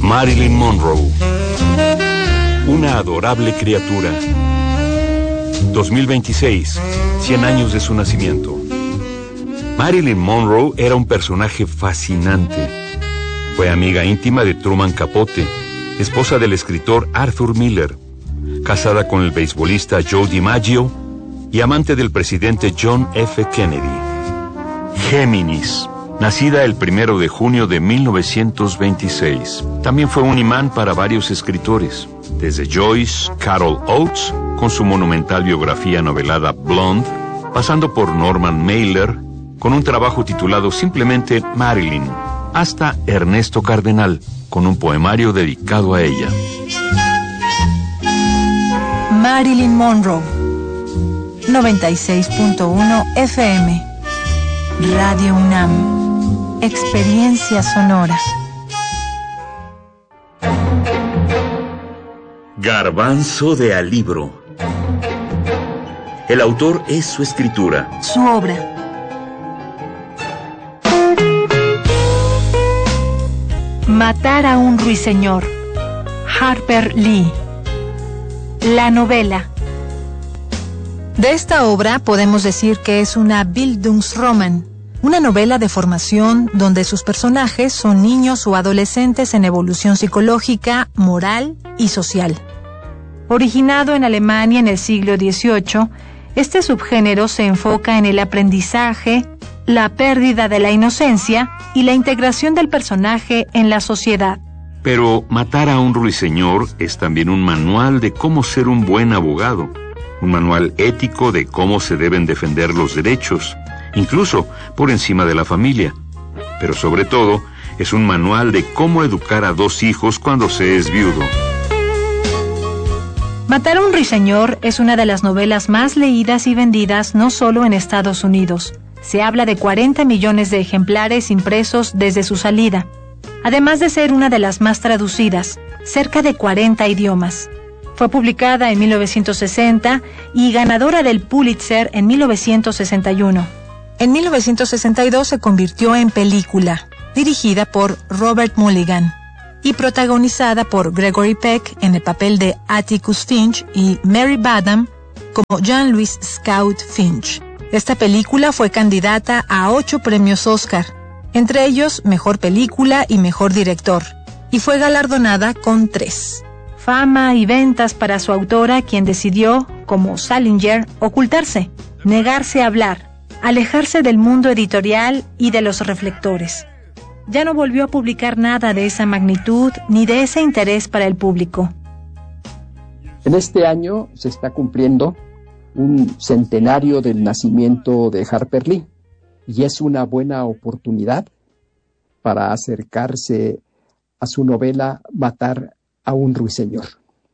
Marilyn Monroe. Una adorable criatura. 2026, 100 años de su nacimiento. Marilyn Monroe era un personaje fascinante. Fue amiga íntima de Truman Capote, esposa del escritor Arthur Miller, casada con el beisbolista Joe DiMaggio y amante del presidente John F. Kennedy. Géminis, nacida el 1 de junio de 1926. También fue un imán para varios escritores, desde Joyce Carol Oates, con su monumental biografía novelada Blonde, pasando por Norman Mailer, con un trabajo titulado simplemente Marilyn, hasta Ernesto Cardenal, con un poemario dedicado a ella. Marilyn Monroe, 96.1 FM, Radio UNAM, Experiencia Sonora. Garbanzo de Alibro. El autor es su escritura. Su obra. Matar a un ruiseñor. Harper Lee. La novela. De esta obra podemos decir que es una Bildungsroman, una novela de formación donde sus personajes son niños o adolescentes en evolución psicológica, moral y social. Originado en Alemania en el siglo XVIII, este subgénero se enfoca en el aprendizaje, la pérdida de la inocencia y la integración del personaje en la sociedad. Pero Matar a un ruiseñor es también un manual de cómo ser un buen abogado, un manual ético de cómo se deben defender los derechos, incluso por encima de la familia. Pero sobre todo, es un manual de cómo educar a 2 hijos cuando se es viudo. Matar a un ruiseñor es una de las novelas más leídas y vendidas no solo en Estados Unidos. Se habla de 40 millones de ejemplares impresos desde su salida, además de ser una de las más traducidas, cerca de 40 idiomas. Fue publicada en 1960 y ganadora del Pulitzer en 1961. En 1962 se convirtió en película, dirigida por Robert Mulligan y protagonizada por Gregory Peck en el papel de Atticus Finch y Mary Badham como Jean-Louis Scout Finch. Esta película fue candidata a 8 premios Oscar, entre ellos Mejor Película y Mejor Director, y fue galardonada con 3. Fama y ventas para su autora, quien decidió, como Salinger, ocultarse, negarse a hablar, alejarse del mundo editorial y de los reflectores. Ya no volvió a publicar nada de esa magnitud ni de ese interés para el público. En este año se está cumpliendo un centenario del nacimiento de Harper Lee y es una buena oportunidad para acercarse a su novela Matar a un ruiseñor.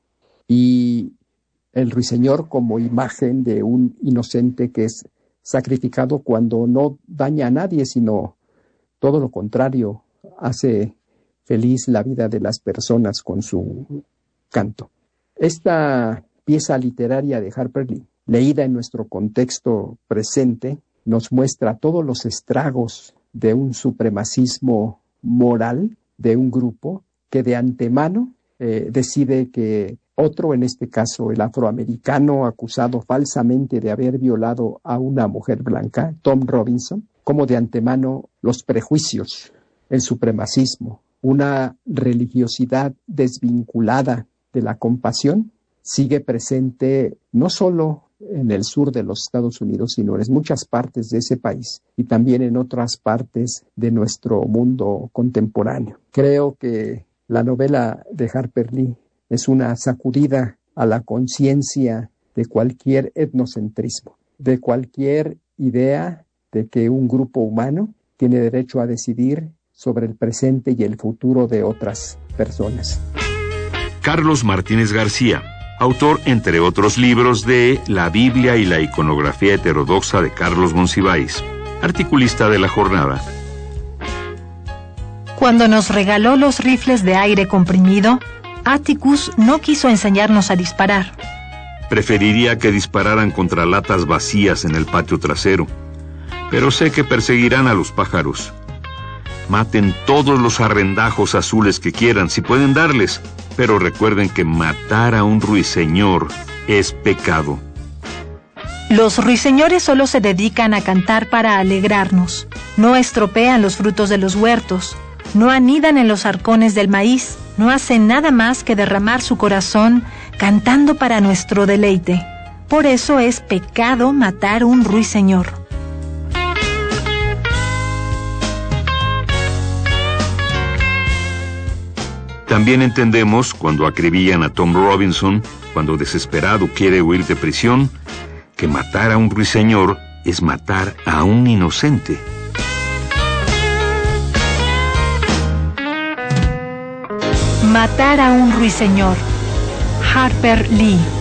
Y el ruiseñor como imagen de un inocente que es sacrificado cuando no daña a nadie, sino todo lo contrario, hace feliz la vida de las personas con su canto. Esta pieza literaria de Harper Lee, leída en nuestro contexto presente, nos muestra todos los estragos de un supremacismo moral de un grupo que de antemano decide que otro, en este caso el afroamericano acusado falsamente de haber violado a una mujer blanca, Tom Robinson, como de antemano los prejuicios, el supremacismo, una religiosidad desvinculada de la compasión, sigue presente no solo en el sur de los Estados Unidos, sino en muchas partes de ese país y también en otras partes de nuestro mundo contemporáneo. Creo que la novela de Harper Lee es una sacudida a la conciencia de cualquier etnocentrismo, de cualquier idea de que un grupo humano tiene derecho a decidir sobre el presente y el futuro de otras personas. Carlos Martínez García, autor, entre otros libros, de La Biblia y la iconografía heterodoxa de Carlos Monsiváis, articulista de La Jornada. Cuando nos regaló los rifles de aire comprimido, Atticus no quiso enseñarnos a disparar. Preferiría que dispararan contra latas vacías en el patio trasero, pero sé que perseguirán a los pájaros. Maten todos los arrendajos azules que quieran, si pueden darles, pero recuerden que matar a un ruiseñor es pecado. Los ruiseñores solo se dedican a cantar para alegrarnos. No estropean los frutos de los huertos. No anidan en los arcones del maíz. No hacen nada más que derramar su corazón cantando para nuestro deleite. Por eso es pecado matar un ruiseñor. También entendemos cuando acribillan a Tom Robinson, cuando desesperado quiere huir de prisión, que matar a un ruiseñor es matar a un inocente. Matar a un ruiseñor. Harper Lee.